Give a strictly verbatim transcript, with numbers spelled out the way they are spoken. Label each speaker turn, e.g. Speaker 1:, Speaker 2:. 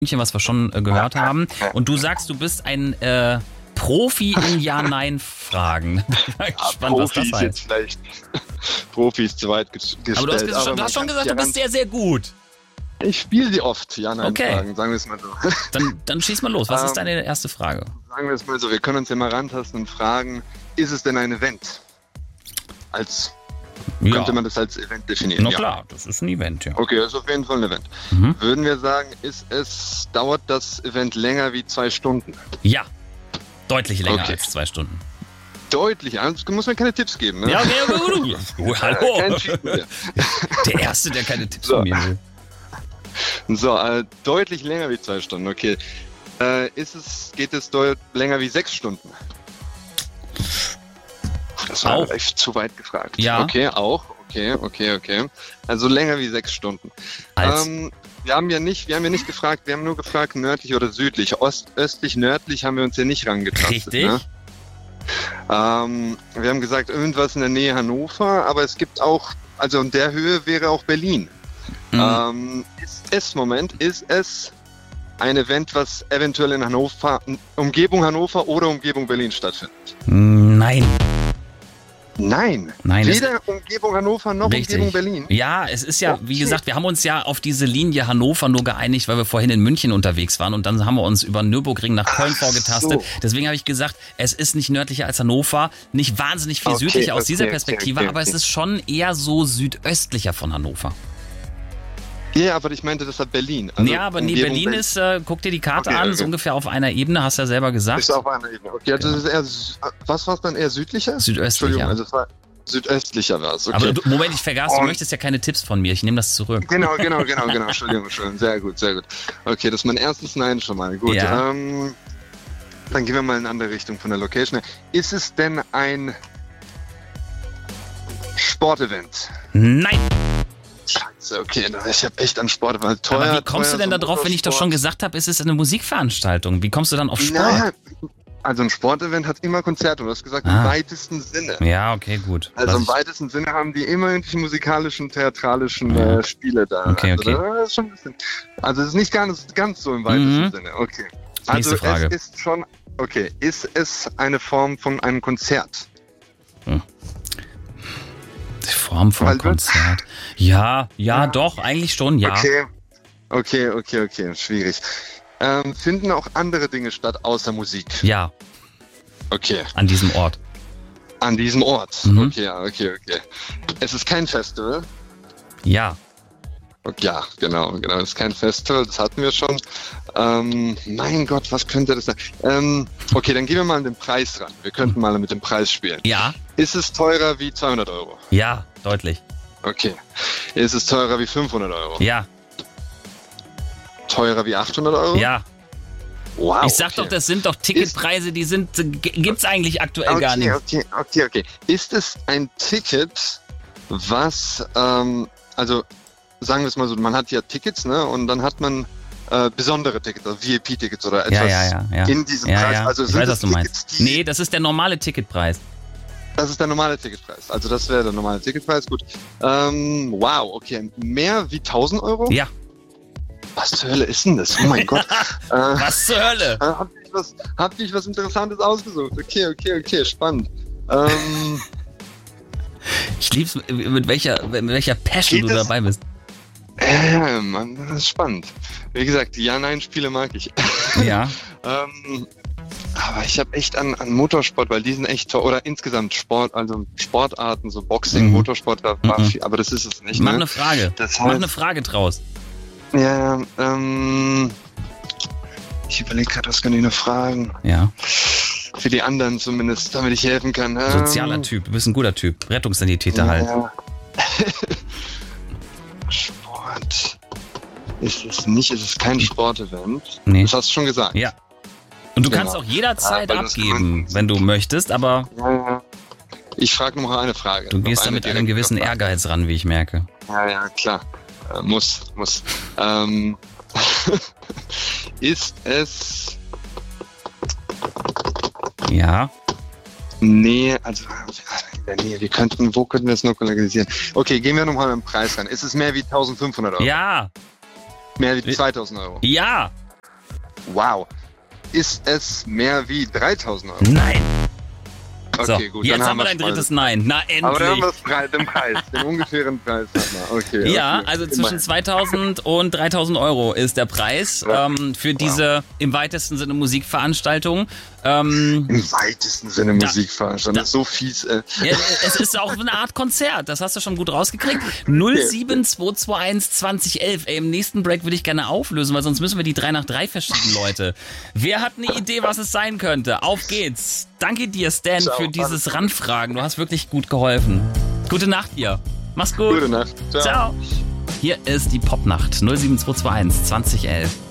Speaker 1: München, was wir schon äh, gehört haben. Und du sagst, du bist ein äh, Profi in Ja-Nein-Fragen. Ich bin
Speaker 2: Ja,
Speaker 1: gespannt, was das heißt.
Speaker 2: Jetzt vielleicht. Profi ist zu weit ges- gestellt.
Speaker 1: Aber du hast, gesagt,
Speaker 2: aber
Speaker 1: du hast schon
Speaker 2: man
Speaker 1: gesagt, du
Speaker 2: kann
Speaker 1: bist sehr, sehr gut.
Speaker 2: Ich spiele die oft, Ja-Nein-Fragen,
Speaker 1: Okay.
Speaker 2: sagen wir es mal so.
Speaker 1: Dann, dann schieß mal los. Was
Speaker 2: Ähm,
Speaker 1: ist deine erste Frage?
Speaker 2: Sagen wir es mal so, wir können uns ja mal rantasten und fragen, ist es denn ein Event? Als
Speaker 1: Ja,
Speaker 2: könnte man das als Event definieren?
Speaker 1: na
Speaker 2: Ja.
Speaker 1: klar, das ist ein Event, ja.
Speaker 2: Okay, das ist auf jeden Fall ein Event.
Speaker 1: Mhm.
Speaker 2: Würden wir sagen, ist es, dauert das Event länger wie zwei Stunden?
Speaker 1: Ja, deutlich länger
Speaker 2: Okay.
Speaker 1: als zwei Stunden.
Speaker 2: Deutlich, also muss man keine Tipps geben, ne?
Speaker 1: Ja, okay, okay, okay. Oh, hallo.
Speaker 2: Kein Cheaten mehr.
Speaker 1: Der Erste, der keine Tipps
Speaker 2: So.
Speaker 1: von mir will.
Speaker 2: So, äh, deutlich länger wie zwei Stunden, okay. Äh, ist es, geht es deut länger wie sechs Stunden? Das war
Speaker 1: Auch.
Speaker 2: echt zu weit gefragt.
Speaker 1: Ja.
Speaker 2: Okay, auch. Okay, okay, okay. Also länger wie sechs Stunden.
Speaker 1: Als,
Speaker 2: Ähm, wir haben ja nicht, wir haben ja nicht gefragt, wir haben nur gefragt, nördlich oder südlich. Ost, östlich, nördlich haben wir uns ja nicht rangetastet.
Speaker 1: richtig?
Speaker 2: Ne? Ähm, wir haben gesagt, irgendwas in der Nähe Hannover, aber es gibt auch, also in der Höhe wäre auch Berlin.
Speaker 1: Mhm.
Speaker 2: Ähm, ist es, Moment, ist es ein Event, was eventuell in Hannover, Umgebung Hannover oder Umgebung Berlin stattfindet?
Speaker 1: Nein.
Speaker 2: Nein,
Speaker 1: Nein, es-
Speaker 2: weder Umgebung Hannover noch
Speaker 1: Richtig.
Speaker 2: Umgebung Berlin.
Speaker 1: Ja, es ist ja, wie
Speaker 2: Okay.
Speaker 1: gesagt, wir haben uns ja auf diese Linie Hannover nur geeinigt, weil wir vorhin in München unterwegs waren und dann haben wir uns über Nürburgring nach Köln
Speaker 2: Ach
Speaker 1: vorgetastet.
Speaker 2: so.
Speaker 1: Deswegen habe ich gesagt, es ist nicht nördlicher als Hannover, nicht wahnsinnig viel
Speaker 2: Okay,
Speaker 1: südlicher aus
Speaker 2: okay,
Speaker 1: dieser
Speaker 2: okay,
Speaker 1: Perspektive,
Speaker 2: okay,
Speaker 1: aber es
Speaker 2: okay.
Speaker 1: ist schon eher so südöstlicher von Hannover.
Speaker 2: Ja, aber ich meinte deshalb Berlin. Also
Speaker 1: ja, aber nee,
Speaker 2: Umgebung
Speaker 1: Berlin ist, äh, guck dir die Karte
Speaker 2: Okay,
Speaker 1: an,
Speaker 2: okay.
Speaker 1: ist ungefähr auf einer Ebene, hast du ja selber gesagt.
Speaker 2: Ist auf einer Ebene. Okay, also das ist eher, sü- was war es dann, eher südlicher?
Speaker 1: Südöstlicher.
Speaker 2: Entschuldigung, also es war südöstlicher war es. Okay.
Speaker 1: Aber du, Moment, ich vergaß, du
Speaker 2: Und-
Speaker 1: möchtest ja keine Tipps von mir, ich nehme das zurück.
Speaker 2: Genau, genau, genau, genau. Entschuldigung, Entschuldigung. Sehr gut, sehr gut. Okay, das ist mein erstes Nein schon mal. Gut.
Speaker 1: Ja.
Speaker 2: Ähm, dann gehen wir mal in eine andere Richtung von der Location. Ist es denn ein Sportevent?
Speaker 1: Nein!
Speaker 2: Scheiße, okay, ich habe echt an Sport, weil teuer.
Speaker 1: Aber wie kommst
Speaker 2: teuer,
Speaker 1: du denn
Speaker 2: so
Speaker 1: da drauf, wenn ich doch
Speaker 2: Motorsport.
Speaker 1: schon gesagt habe, es ist eine Musikveranstaltung? Wie kommst du dann auf Sport?
Speaker 2: Naja, also ein Sportevent hat immer Konzerte, du hast gesagt,
Speaker 1: Ah.
Speaker 2: im weitesten Sinne.
Speaker 1: Ja, okay, gut.
Speaker 2: Also
Speaker 1: Lass
Speaker 2: im
Speaker 1: ich-
Speaker 2: weitesten Sinne haben die immer irgendwelche musikalischen, theatralischen
Speaker 1: Ja.
Speaker 2: äh, Spiele da.
Speaker 1: Okay,
Speaker 2: also,
Speaker 1: okay.
Speaker 2: das ist schon ein bisschen, also es ist nicht ganz, ganz so im weitesten
Speaker 1: Mhm.
Speaker 2: Sinne. Okay.
Speaker 1: Nächste
Speaker 2: Also
Speaker 1: Frage.
Speaker 2: es ist schon, okay, ist es eine Form von einem Konzert?
Speaker 1: Die Form von
Speaker 2: Weil-
Speaker 1: Konzert. Ja, ja,
Speaker 2: Ja.
Speaker 1: doch, eigentlich schon, ja.
Speaker 2: Okay, okay, okay, okay, schwierig. Ähm, finden auch andere Dinge statt außer Musik?
Speaker 1: Ja,
Speaker 2: Okay,
Speaker 1: an diesem Ort.
Speaker 2: an diesem Ort.
Speaker 1: Mhm.
Speaker 2: Okay, ja, okay, okay. Es ist kein Festival?
Speaker 1: Ja,
Speaker 2: Okay, ja, genau, genau. Es ist kein Festival, das hatten wir schon. Ähm, mein Gott, was könnte das sein? Ähm, okay, dann gehen wir mal an den Preis ran. Wir könnten mal mit dem Preis spielen.
Speaker 1: ja,
Speaker 2: Ist es teurer wie zweihundert Euro?
Speaker 1: ja, deutlich.
Speaker 2: Okay. Ist es teurer wie fünfhundert Euro?
Speaker 1: Ja,
Speaker 2: Teurer wie achthundert Euro?
Speaker 1: ja.
Speaker 2: Wow.
Speaker 1: Ich sag
Speaker 2: okay.
Speaker 1: doch, das sind doch Ticketpreise, die sind, g- gibt's eigentlich aktuell
Speaker 2: okay,
Speaker 1: gar nicht.
Speaker 2: Okay, okay, okay. Ist es ein Ticket, was, ähm, also sagen wir es mal so, man hat ja Tickets, ne? Und dann hat man äh, besondere Tickets, also V I P-Tickets oder etwas
Speaker 1: Ja, ja, ja, ja.
Speaker 2: in diesem
Speaker 1: Ja,
Speaker 2: Preis.
Speaker 1: ja.
Speaker 2: Also
Speaker 1: Ich
Speaker 2: sind
Speaker 1: weiß,
Speaker 2: es
Speaker 1: was du
Speaker 2: Tickets,
Speaker 1: meinst.
Speaker 2: die,
Speaker 1: Nee, das ist der normale Ticketpreis.
Speaker 2: das ist der normale Ticketpreis. Also das wäre der normale Ticketpreis, gut. Ähm, wow, okay. Mehr wie tausend Euro?
Speaker 1: Ja.
Speaker 2: Was zur Hölle ist denn das? Oh mein Gott. Äh,
Speaker 1: Was zur Hölle?
Speaker 2: Äh, Habt ihr was, habt ihr was Interessantes ausgesucht? Okay, okay, okay, spannend. Ähm,
Speaker 1: Ich lieb's, mit welcher, mit welcher Passion
Speaker 2: Geht
Speaker 1: du
Speaker 2: es-
Speaker 1: dabei bist.
Speaker 2: ja, Mann, das ist spannend. Wie gesagt, die Ja-Nein-Spiele mag ich.
Speaker 1: Ja.
Speaker 2: ähm, aber ich habe echt an, an Motorsport, weil die sind echt toll. Oder insgesamt Sport, also Sportarten, so Boxing,
Speaker 1: Mhm.
Speaker 2: Motorsport, da war
Speaker 1: Mhm.
Speaker 2: viel, aber das ist es nicht.
Speaker 1: Mach
Speaker 2: Ne?
Speaker 1: eine Frage.
Speaker 2: Das
Speaker 1: Mach
Speaker 2: heißt,
Speaker 1: eine Frage draus.
Speaker 2: ja, ähm, ich überlege gerade, was kann ich noch fragen?
Speaker 1: Ja.
Speaker 2: Für die anderen zumindest, damit ich helfen kann. Ähm,
Speaker 1: Sozialer Typ, du bist ein guter Typ. Rettungssanitäter halt.
Speaker 2: Ja. Sport. Ist es nicht, ist es kein Sportevent.
Speaker 1: Nee.
Speaker 2: Das hast du schon gesagt.
Speaker 1: Ja. Und du
Speaker 2: Ja.
Speaker 1: kannst auch jederzeit
Speaker 2: Ja, weil das
Speaker 1: abgeben,
Speaker 2: gemeint-
Speaker 1: wenn du möchtest, aber
Speaker 2: Ja, ja. Ich frage noch eine Frage.
Speaker 1: du
Speaker 2: Noch
Speaker 1: gehst da
Speaker 2: eine
Speaker 1: mit einem
Speaker 2: direkte
Speaker 1: gewissen
Speaker 2: Frage.
Speaker 1: Ehrgeiz ran, wie ich merke.
Speaker 2: Ja, ja, klar. Äh, muss, muss. Ähm, ist es.
Speaker 1: Ja.
Speaker 2: Nee, also in der Nähe. Wir könnten, wo könnten wir es noch lokalisieren? Okay, gehen wir nochmal mit dem Preis rein. Ist es mehr wie eintausendfünfhundert Euro?
Speaker 1: Ja.
Speaker 2: Mehr wie zweitausend Euro?
Speaker 1: Ja.
Speaker 2: Wow. Ist es mehr wie dreitausend Euro?
Speaker 1: Nein.
Speaker 2: Okay,
Speaker 1: so,
Speaker 2: gut.
Speaker 1: Jetzt
Speaker 2: dann
Speaker 1: haben wir dein drittes Nein. Na, endlich.
Speaker 2: Aber dann haben wir das Preis, den Preis, den ungefähren Preis. Okay,
Speaker 1: ja,
Speaker 2: okay.
Speaker 1: also zwischen zweitausend und dreitausend Euro ist der Preis ähm, für diese wow. im weitesten Sinne Musikveranstaltung. Ähm,
Speaker 2: Im weitesten Sinne
Speaker 1: da,
Speaker 2: Musikveranstaltung, das ist so fies. Äh.
Speaker 1: Ja, es ist auch eine Art Konzert, das hast du schon gut rausgekriegt. null sieben zwei zwei eins zwanzig elf. Ey, im nächsten Break würde ich gerne auflösen, weil sonst müssen wir die drei nach drei verschieben, Leute. Wer hat eine Idee, was es sein könnte? Auf geht's. Danke dir, Stan, Ciao, für dieses Ranfragen. Du hast wirklich gut geholfen. Gute Nacht dir. Mach's gut.
Speaker 2: Gute Nacht.
Speaker 1: Ciao. Ciao. Hier ist die Popnacht null sieben zwei zwei eins zwanzig elf.